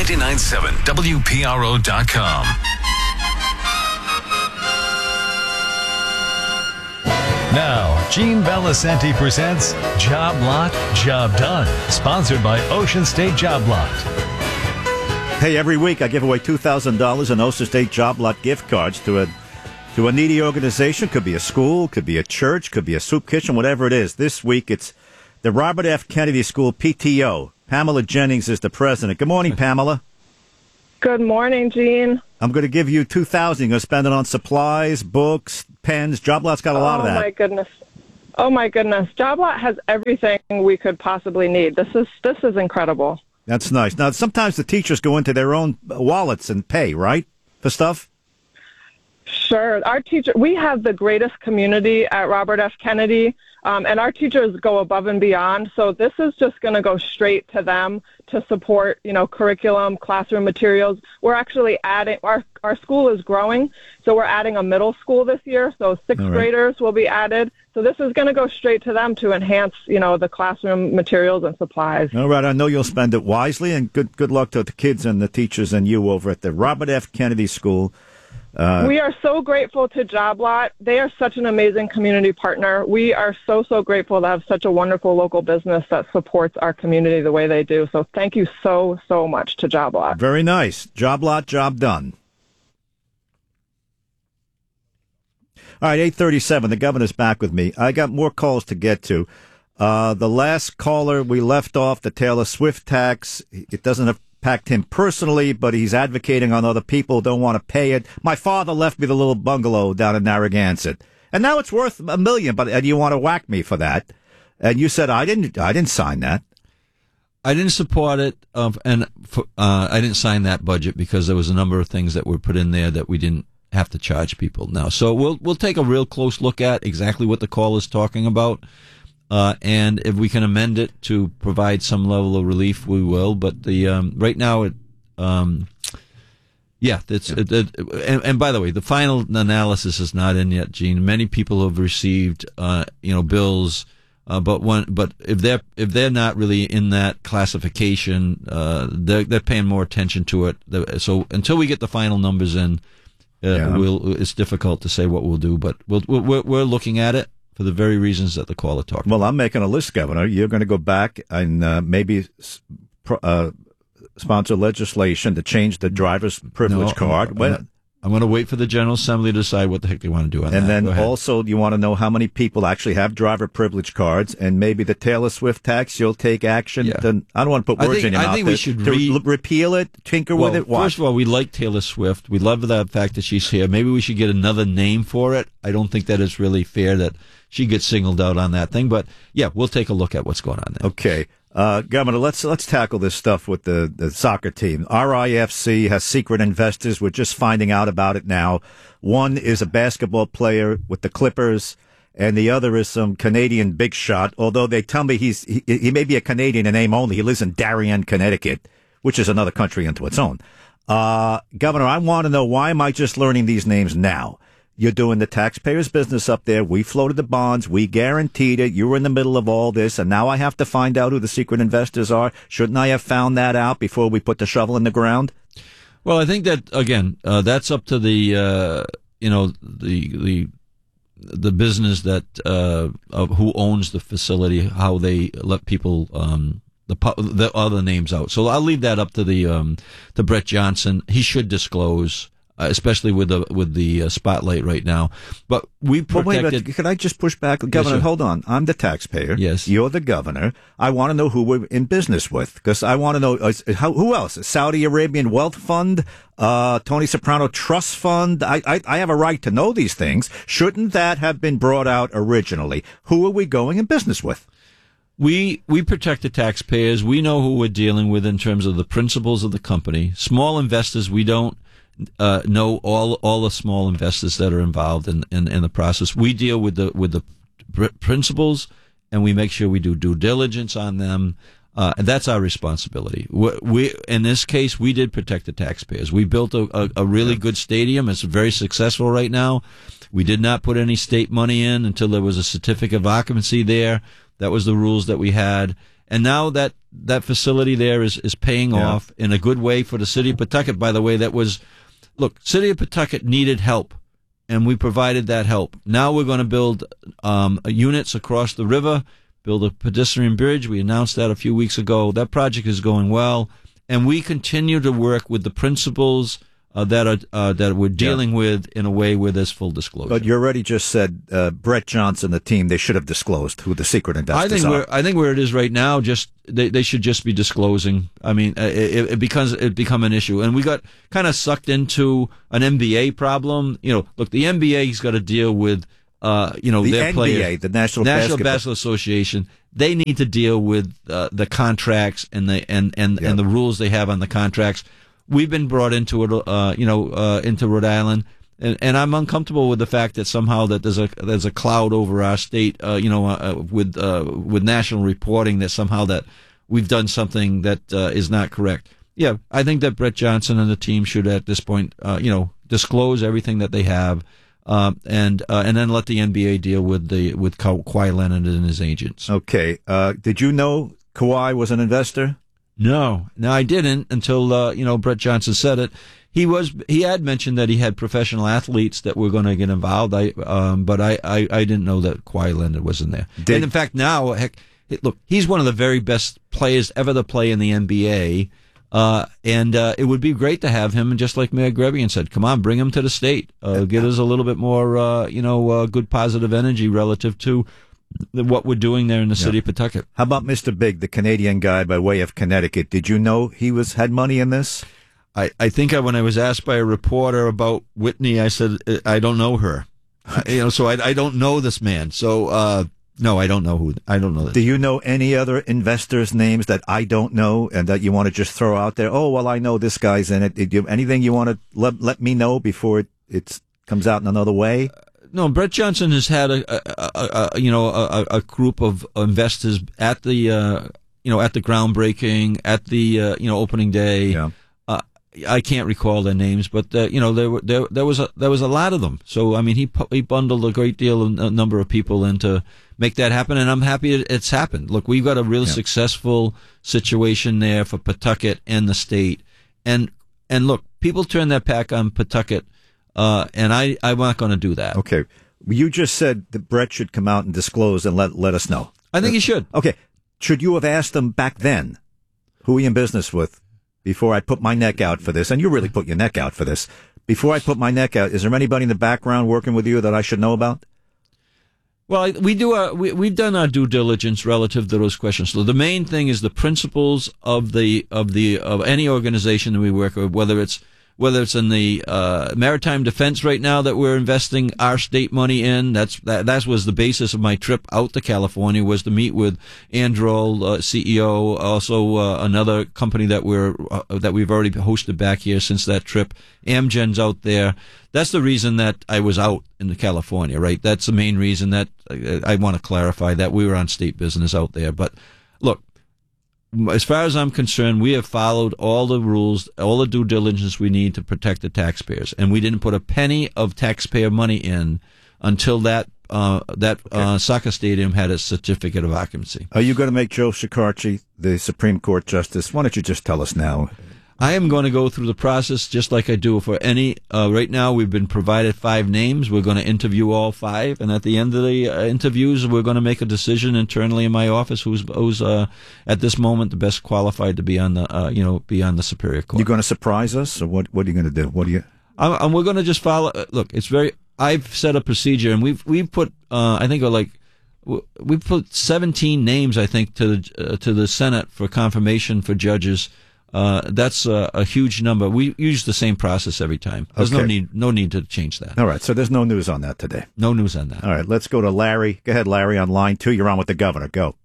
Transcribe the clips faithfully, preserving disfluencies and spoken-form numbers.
ninety-nine point seven W P R O dot com. Now, Gene Valicenti presents Job Lot, Job Done, sponsored by Ocean State Job Lot. Hey, every week I give away two thousand dollars in Ocean State Job Lot gift cards to a to a needy organization. Could be a school, could be a church, could be a soup kitchen, whatever it is. This week it's the Robert F. Kennedy School P T O. Pamela Jennings is the president. Good morning, Pamela. Good morning, Gene. I'm going to give you two thousand dollars. You're going to spend it on supplies, books, pens. Job Lot's got a lot oh, of that. Oh, my goodness. Oh, my goodness. Job Lot has everything we could possibly need. This is this is incredible. That's nice. Now, sometimes the teachers go into their own wallets and pay, right, for stuff? Sure. Our teacher, we have the greatest community at Robert F. Kennedy, um, and our teachers go above and beyond. So this is just going to go straight to them to support, you know, curriculum, classroom materials. We're actually adding, our, our school is growing, so we're adding a middle school this year. So sixth right. graders will be added. So this is going to go straight to them to enhance, you know, the classroom materials and supplies. All right. I know you'll spend it wisely, and good good luck to the kids and the teachers and you over at the Robert F. Kennedy School. Uh, we are so grateful to Job Lot. They are such an amazing community partner. We are so, so grateful to have such a wonderful local business that supports our community the way they do. So thank you so, so much to Job Lot. Very nice. Job Lot, job done. All right, eight thirty-seven. The governor's back with me. I got more calls to get to. Uh, the last caller we left off, the Taylor Swift tax, it doesn't impact him personally, but he's advocating on other people who don't want to pay it. My father left me the little bungalow down in Narragansett, and now it's worth a million, but and you want to whack me for that. And you said, I didn't I didn't sign that. I didn't support it, uh, and uh, I didn't sign that budget because there was a number of things that were put in there that we didn't have to charge people now. So we'll we'll take a real close look at exactly what the call is talking about, uh, and if we can amend it to provide some level of relief, we will. But the um, right now, it um, yeah, it's yeah. It, it, and, and by the way, the final analysis is not in yet, Gene. Many people have received uh, you know bills. Uh, but when, but if they're if they're not really in that classification, uh, they're they're paying more attention to it. So until we get the final numbers in, uh, yeah. we'll it's difficult to say what we'll do. But we'll, we're we're looking at it for the very reasons that the caller talked well, about. Well, I'm making a list, Governor. You're going to go back and uh, maybe uh, sponsor legislation to change the driver's privilege no, card. I'm, when, I'm going to wait for the General Assembly to decide what the heck they want to do on and that. And then also you want to know how many people actually have driver privilege cards, and maybe the Taylor Swift tax, you'll take action. Yeah. To, I don't want to put words think, in your I mouth. I think to, we should to re- repeal it, tinker well, with it. Why? First of all, we like Taylor Swift. We love the fact that she's here. Maybe we should get another name for it. I don't think that it's really fair that she gets singled out on that thing. But, yeah, we'll take a look at what's going on there. Okay. Uh, Governor, let's let's tackle this stuff with the, the soccer team. R I F C has secret investors. We're just finding out about it now. One is a basketball player with the Clippers, and the other is some Canadian big shot, although they tell me he's he, he may be a Canadian in name only. He lives in Darien, Connecticut, which is another country unto its own. Uh, Governor, I want to know, why am I just learning these names now? You're doing the taxpayers' business up there. We floated the bonds. We guaranteed it. You were in the middle of all this, and now I have to find out who the secret investors are. Shouldn't I have found that out before we put the shovel in the ground? Well, I think that, again, uh, that's up to the, uh, you know, the the the business that uh, of who owns the facility, how they let people um, the the other names out. So I'll leave that up to the um, to Brett Johnson. He should disclose. Uh, especially with the with the uh, spotlight right now, but we protected. Well, wait, but can I just push back, Governor? Yes, hold on, I'm the taxpayer. Yes, you're the governor. I want to know who we're in business with, because I want to know uh, how, who else. Saudi Arabian Wealth Fund, uh, Tony Soprano Trust Fund. I, I I have a right to know these things. Shouldn't that have been brought out originally? Who are we going in business with? We we protect the taxpayers. We know who we're dealing with in terms of the principles of the company. Small investors, we don't. Uh, know all all the small investors that are involved in, in, in the process. We deal with the with the pr- principals, and we make sure we do due diligence on them. Uh, and that's our responsibility. We, we in this case, we did protect the taxpayers. We built a, a, a really good stadium. It's very successful right now. We did not put any state money in until there was a certificate of occupancy there. That was the rules that we had. And now that that facility there is, is paying Yeah. off in a good way for the city of Pawtucket, by the way. That was, look, city of Pawtucket needed help, and we provided that help. Now we're going to build um, units across the river, build a pedestrian bridge. We announced that a few weeks ago. That project is going well, and we continue to work with the principals uh, that are uh, that we're dealing yeah. with in a way where there's full disclosure. But you already just said uh, Brett Johnson, the team, they should have disclosed who the secret investors I think are. Where, I think where it is right now, just they, they should just be disclosing. I mean, it, it becomes it become an issue, and we got kind of sucked into an N B A problem. You know, look, the N B A's got to deal with uh, you know the their N B A, players. the National, National Basketball. Basketball Association. They need to deal with uh, the contracts and the and and, Yep. and the rules they have on the contracts. We've been brought into it, uh, you know, uh, into Rhode Island, and, and I'm uncomfortable with the fact that somehow that there's a there's a cloud over our state, uh, you know, uh, with uh, with national reporting that somehow that we've done something that uh, is not correct. Yeah, I think that Brett Johnson and the team should at this point, uh, you know, disclose everything that they have, uh, and uh, and then let the N B A deal with the with Ka- Kawhi Leonard and his agents. Okay. Uh, did you know Kawhi was an investor? No, no, I didn't until uh, you know Brett Johnson said it. He was he had mentioned that he had professional athletes that were going to get involved. I um, but I, I, I didn't know that Kawhi Leonard was in there. Did, and in fact, now heck, look, he's one of the very best players ever to play in the N B A. Uh, and uh, it would be great to have him. And just like Mayor Grebian said, come on, bring him to the state. Uh, get us a little bit more, uh, you know, uh, good positive energy relative to what we're doing there in the city yeah. of Pawtucket. How about Mister Big, the Canadian guy by way of Connecticut? Did you know he was had money in this? I, I think I, when I was asked by a reporter about Whitney, I said, I don't know her. I, you know, so I, I don't know this man. So, uh, no, I don't know who, I don't know this. Do you know any other investors' names that I don't know and that you want to just throw out there? Oh, well, I know this guy's in it. Did you, anything you want to let, let me know before it it's, comes out in another way? No, Brett Johnson has had a, a, a, a you know a, a group of investors at the uh, you know at the groundbreaking, at the uh, you know opening day. Yeah. Uh, I can't recall their names, but uh, you know there were there there was a there was a lot of them. So I mean he he bundled a great deal of a number of people in to make that happen, and I'm happy it's happened. Look, we've got a real yeah. successful situation there for Pawtucket and the state, and and look, people turn their back on Pawtucket. Uh, and I, I'm not going to do that. Okay. You just said that Brett should come out and disclose and let let us know. I think he should. Okay. Should you have asked them back then who are you in business with before I put my neck out for this? And you really put your neck out for this. Before I put my neck out, is there anybody in the background working with you that I should know about? Well, we do our, we, we've done our due diligence relative to those questions. So the main thing is the principles of the, of the, of any organization that we work with, whether it's whether it's in the uh, maritime defense right now that we're investing our state money in. That's that, that was the basis of my trip out to California, was to meet with Androl, uh, C E O, also uh, another company that we're uh, that we've already hosted back here since that trip. Amgen's out there. That's the reason that I was out in California, right? That's the main reason that uh, I want to clarify that we were on state business out there. But look, as far as I'm concerned, we have followed all the rules, all the due diligence we need to protect the taxpayers, and we didn't put a penny of taxpayer money in until that uh, that okay. uh, soccer stadium had a certificate of occupancy. Are you going to make Joe Shekarchi the Supreme Court Justice? Why don't you just tell us now? I am going to go through the process just like I do for any. Uh, right now, we've been provided five names. We're going to interview all five, and at the end of the uh, interviews, we're going to make a decision internally in my office who's who's uh, at this moment the best qualified to be on the uh, you know be on the Superior Court. You going to surprise us, or what? What are you going to do? What do you? I'm, and we're going to just follow. Look, it's very. I've set a procedure, and we've we've put. Uh, I think like we put seventeen names. I think to the uh, to the Senate for confirmation for judges. Uh, that's a, a huge number. We use the same process every time. There's okay. no need, no need to change that. All right. So there's no news on that today. No news on that. All right. Let's go to Larry. Go ahead, Larry, on line two. You're on with the governor. Go.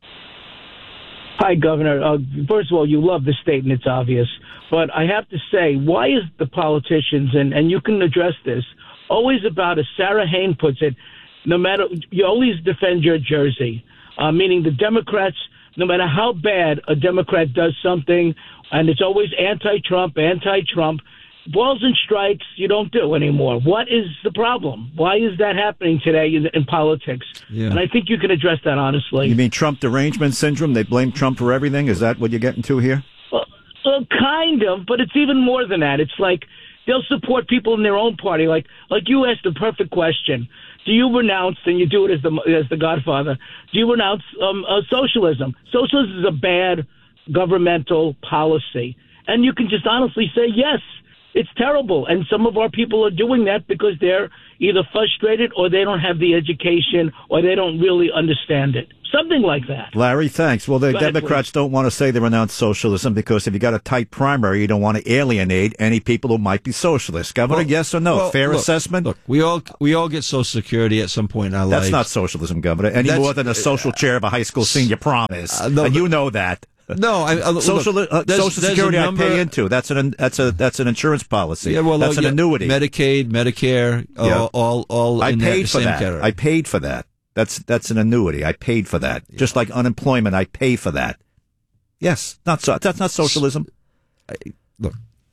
Hi, Governor. Uh, first of all, you love the state, and it's obvious. But I have to say, why is the politicians, and, and you can address this, always about, as Sarah Hain puts it, no matter, you always defend your jersey, uh, meaning the Democrats, no matter how bad a Democrat does something, and it's always anti-Trump, anti-Trump. balls and strikes you don't do anymore. What is the problem? Why is that happening today in, in politics? Yeah. And I think you can address that honestly. You mean Trump derangement syndrome? They blame Trump for everything? Is that what you're getting to here? Well, well, kind of, but it's even more than that. It's like they'll support people in their own party. Like like you asked the perfect question. Do you renounce, and you do it as the as the Godfather, do you renounce um, uh, socialism? Socialism is a bad governmental policy. And you can just honestly say, yes, it's terrible. And some of our people are doing that because they're either frustrated or they don't have the education or they don't really understand it. Something like that. Larry, thanks. Well, the Go ahead, Democrats please. don't want to say they renounce socialism because if you got a tight primary, you don't want to alienate any people who might be socialists. Governor, Well, yes or no? well, Fair look, assessment? Look, we all we all get Social Security at some point in our That's lives. not socialism, Governor, any That's- more than a social chair of a high school senior promise. Uh, no, and but- you know that. No, I, I, look, Social, uh, there's- Social there's a Security number- I pay into. That's an that's a that's an insurance policy. Yeah, well, that's uh, an yeah, annuity. Medicaid, Medicare, uh, Yeah. all all I in paid that for same that. category. I paid for that. That's that's an annuity. I paid for that. Just like unemployment, I pay for that. Yes, not so. That's not socialism. Look,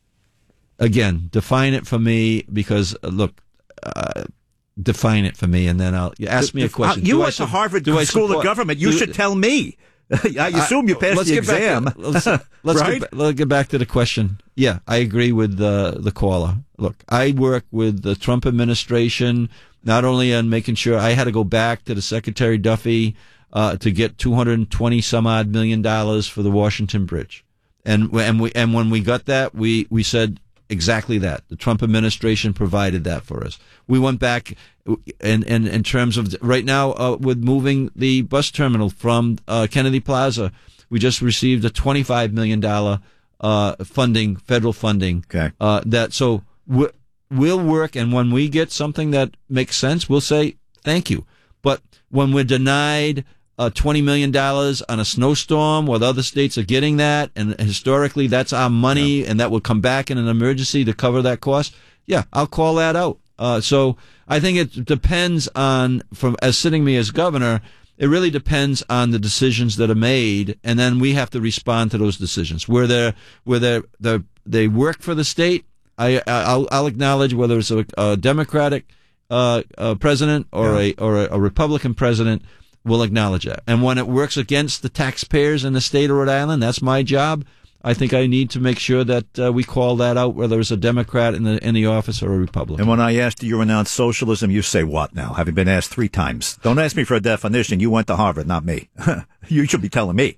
again, define it for me because uh, look, uh, define it for me, and then I'll you ask me a question. You Do I went to sup- Harvard do I School support- of Government. You do- should tell me. I assume you passed let's the get back exam. to- let's let's, Right? get, ba- let's get back to the question. Yeah, I agree with the the caller. Look, I work with the Trump administration not only on making sure I had to go back to the Secretary Duffy uh, to get two hundred twenty some odd million dollars for the Washington Bridge, and and we and when we got that, we we said exactly that. The Trump administration provided that for us. We went back in in, in terms of right now uh, with moving the bus terminal from uh, Kennedy Plaza. We just received a twenty-five million dollars uh, funding, federal funding. Okay. Uh, that so we, we'll work, and when we get something that makes sense, we'll say thank you. But when we're denied uh, twenty million dollars on a snowstorm, while other states are getting that, and historically that's our money, yeah. and that will come back in an emergency to cover that cost. Yeah, I'll call that out. Uh, so I think it depends on, from as sitting me as governor, it really depends on the decisions that are made, and then we have to respond to those decisions. Where they where they they they work for the state, I I'll, I'll acknowledge whether it's a, a Democratic uh, uh, president or yeah. a or a, a Republican president, we'll acknowledge that. And when it works against the taxpayers in the state of Rhode Island, that's my job. I think I need to make sure that uh, we call that out, whether it's a Democrat in the in the office or a Republican. And when I asked do you renounce socialism, you say what now? Having been asked three times. Don't ask me for a definition. You went to Harvard, not me. You should be telling me.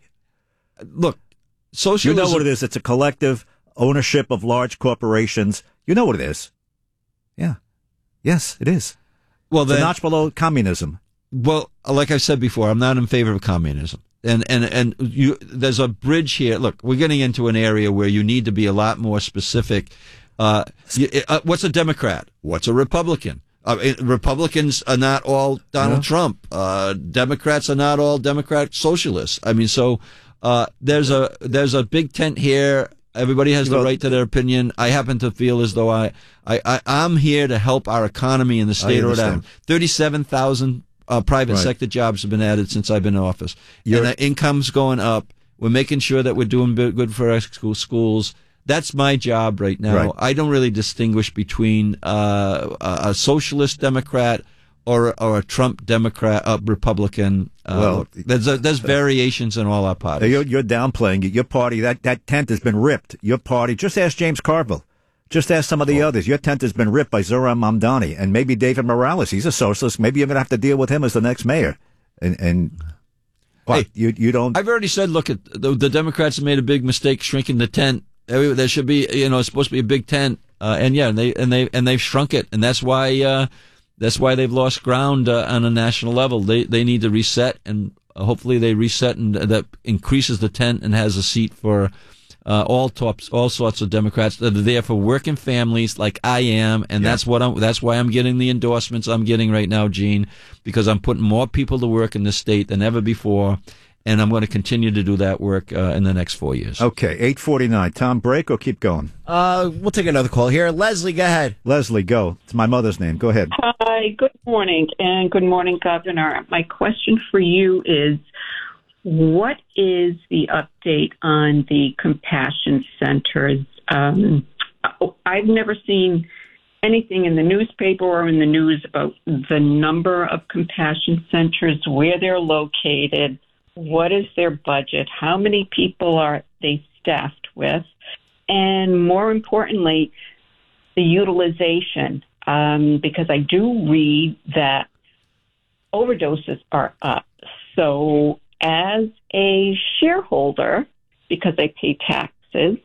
Look, socialism. You know what it is. It's a collective ownership of large corporations. You know what it is. Yeah. Yes, it is. Well, it's then, a notch below communism. Well, like I said before, I'm not in favor of communism. And, and, and you, there's a bridge here. Look, we're getting into an area where you need to be a lot more specific. Uh, you, uh, what's a Democrat? What's a Republican? Uh, Republicans are not all Donald yeah. Trump. Uh, Democrats are not all Democrat socialists. I mean, so, uh, there's a, there's a big tent here. Everybody has the right to their opinion. I happen to feel as though I, I, I I'm here to help our economy in the state of Rhode Island. thirty-seven thousand Uh, private right. sector jobs have been added since I've been in office. You're, and the income's going up. We're making sure that we're doing good for our school, schools. That's my job right now. Right. I don't really distinguish between uh, a, a socialist Democrat or or a Trump Democrat, uh, Republican. Uh, well, there's a, there's variations in all our parties. You're, you're downplaying it. Your party, that, that tent has been ripped. Your party, just ask James Carville. Just ask some of the oh. others. Your tent has been ripped by Zoran Mamdani and maybe David Morales. He's a socialist. Maybe you're going to have to deal with him as the next mayor. And, and what? Hey, you, you don't. I've already said, look, at the, the Democrats have made a big mistake shrinking the tent. There should be, you know, it's supposed to be a big tent. Uh, and yeah, and they, and they, and they've shrunk it. And that's why, uh, that's why they've lost ground uh, on a national level. They, they need to reset, and hopefully they reset, and that increases the tent and has a seat for, Uh, all tops, all sorts of Democrats that are there for working families like I am, and yeah. that's what I'm. That's why I'm getting the endorsements I'm getting right now, Gene, because I'm putting more people to work in this state than ever before, and I'm going to continue to do that work uh, in the next four years. Okay, eight forty-nine. Tom, break or keep going? Uh, we'll take another call here. Leslie, go ahead. Leslie, go. It's my mother's name. Go ahead. Hi, good morning, and good morning, Governor. My question for you is, what is the update on the compassion centers? Um, I've never seen anything in the newspaper or in the news about the number of compassion centers, where they're located, what is their budget, how many people are they staffed with, and more importantly, the utilization. Um, because I do read that overdoses are up. So as a shareholder, because I pay taxes,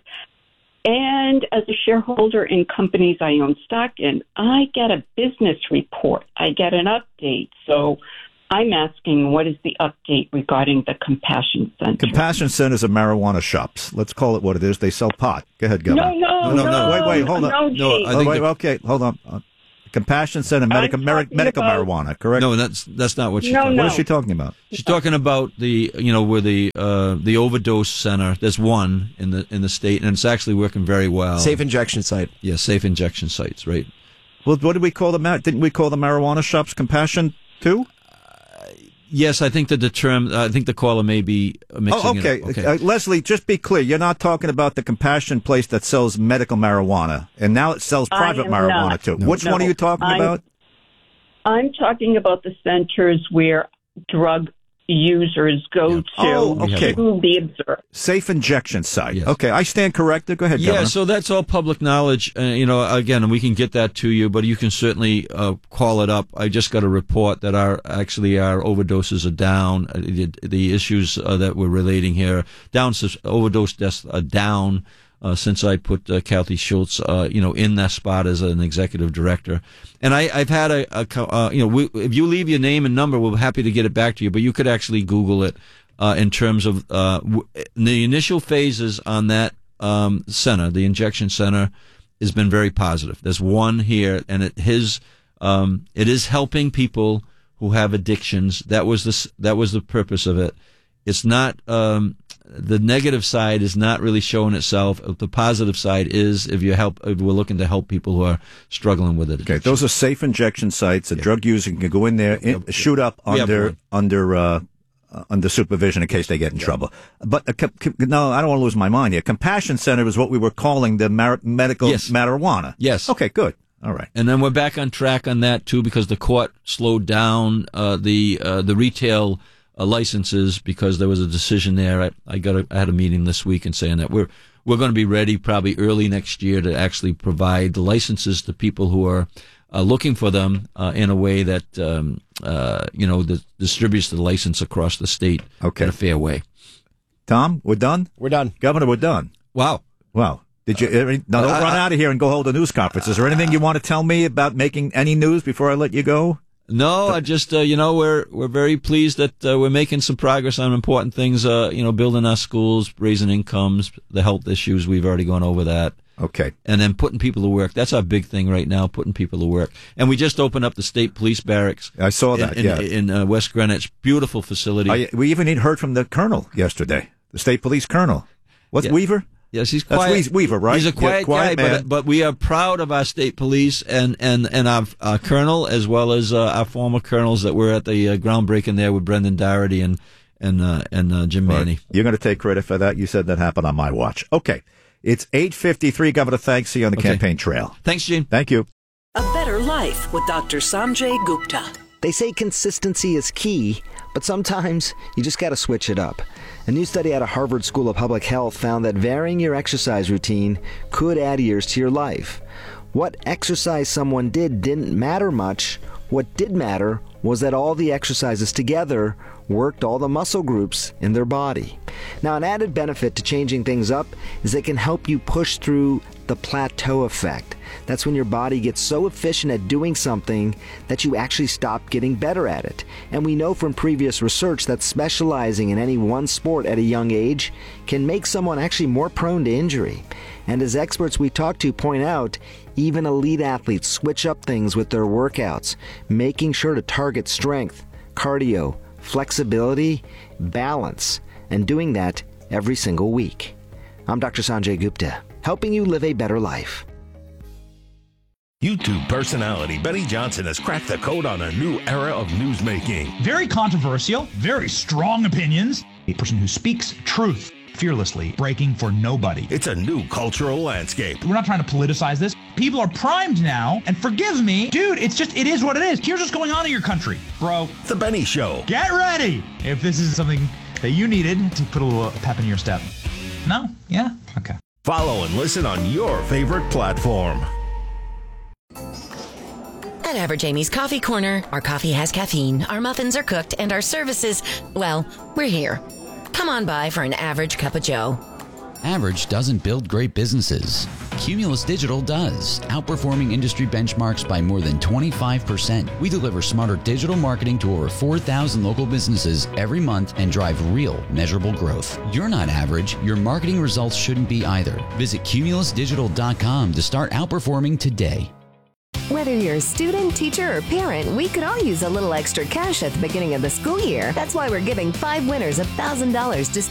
and as a shareholder in companies I own stock in, I get a business report. I get an update. So I'm asking, what is the update regarding the Compassion Center? Compassion centers are marijuana shops. Let's call it what it is. They sell pot. Go ahead, Governor. No, no, no. no, Wait, wait, hold on. No, No, Chief. I Oh, think wait, the- okay, hold on. Uh, Compassion Center, medical, I'm mer- talking medical about- marijuana, correct? No, that's that's not what she's No, talking no. What is she talking about? She's talking about the, you know, where the uh, the overdose center. There's one in the in the state, and it's actually working very well. Safe injection site. Yeah, safe injection sites, right? Well, what did we call the mar- didn't we call the marijuana shops Compassion too? Yes, I think that the term. I think the caller may be mixing Oh, okay. it up. Okay. Uh, Leslie, just be clear. You're not talking about the Compassion place that sells medical marijuana, and now it sells I private am marijuana not. too. No. Which one No, are you talking I'm- about? I'm talking about the centers where drug users go Yeah. to Oh, okay. to be observed. Safe injection site. Yes. Okay, I stand corrected. Go ahead, Yeah, Governor. so that's all public knowledge. Uh, you know, again, we can get that to you, but you can certainly uh, call it up. I just got a report that our actually our overdoses are down. Uh, the, the issues uh, that we're relating here, down sus- overdose deaths are down uh, since I put uh, Kathy Schultz, uh, you know, in that spot as an executive director. And I, I've had a, a co- uh, you know, we, if you leave your name and number, we're happy to get it back to you. But you could actually Google it. Uh, in terms of uh, w- the initial phases on that um, center, the injection center, has been very positive. There's one here, and it his um, it is helping people who have addictions. That was the s- that was the purpose of it. It's not um, the negative side is not really showing itself. The positive side is if you help. If we're looking to help people who are struggling with it. Okay, those are safe injection sites. A drug user can go in there, in, shoot up We have under one. under uh, uh, under supervision in case they get in trouble. But uh, co- co- no, I don't want to lose my mind here. Compassion Center is what we were calling the mar- medical Yes. marijuana. Yes. Okay, good. All right. And then we're back on track on that too, because the court slowed down uh, the uh, the retail uh, licenses because there was a decision there. I, I got a, I had a meeting this week and saying that we're we're going to be ready probably early next year to actually provide the licenses to people who are uh, looking for them uh, in a way that um, uh, you know that distributes the license across the state Okay. in a fair way. Tom, we're done. We're done. Governor, we're done. Wow. Wow. Did you? Now don't I- run I- out of here and go hold a news conference. Is there anything you want to tell me about making any news before I let you go? No, I just uh, you know we're we're very pleased that uh, we're making some progress on important things. Uh, you know, building our schools, raising incomes, the health issues. We've already gone over that, Okay. and then putting people to work. That's our big thing right now, putting people to work. And we just opened up the state police barracks. I saw that, in, yeah. in, in uh, West Greenwich. Beautiful facility. I, we even heard from the colonel yesterday, the state police colonel. What's Yeah. Weaver? Yes, he's That's quiet. Wees- Weaver, right? He's a Yeah, quiet, quiet guy, man. but but we are proud of our state police and and and our, our colonel as well as uh, our former colonels that were at the uh, groundbreaking there with Brendan Doherty and and uh, and uh, Jim Manny. Right. You're going to take credit for that. You said that happened on my watch. Okay. It's eight fifty-three. Governor, thanks. See you on the Okay. campaign trail. Thanks, Gene. Thank you. A Better Life with Doctor Sanjay Gupta. They say consistency is key, but sometimes you just got to switch it up. A new study out of Harvard School of Public Health found that varying your exercise routine could add years to your life. What exercise someone did didn't matter much. What did matter was that all the exercises together worked all the muscle groups in their body. Now, an added benefit to changing things up is they can help you push through the plateau effect. That's when your body gets so efficient at doing something that you actually stop getting better at it. And we know from previous research that specializing in any one sport at a young age can make someone actually more prone to injury. And as experts we talk to point out, even elite athletes switch up things with their workouts, making sure to target strength, cardio, flexibility, balance, and doing that every single week. I'm Doctor Sanjay Gupta, helping you live a better life. YouTube personality Benny Johnson has cracked the code on a new era of newsmaking. Very controversial, very strong opinions, a person who speaks truth. fearlessly, breaking for nobody. It's a new cultural landscape. We're not trying to politicize this. People are primed now, and forgive me, dude, it's just, it is what it is. Here's what's going on in your country, bro. The Benny Show. Get ready if this is something that you needed to put a little pep in your step. No? Yeah? Okay. Follow and listen on your favorite platform. At Average Amy's Coffee Corner, our coffee has caffeine, our muffins are cooked, and our services, well, we're here. Come on by for an average cup of joe. Average doesn't build great businesses. Cumulus Digital does, outperforming industry benchmarks by more than twenty-five percent. We deliver smarter digital marketing to over four thousand local businesses every month and drive real, measurable growth. You're not average. Your marketing results shouldn't be either. Visit cumulus digital dot com to start outperforming today. Whether you're a student, teacher, or parent, we could all use a little extra cash at the beginning of the school year. That's why we're giving five winners one thousand dollars to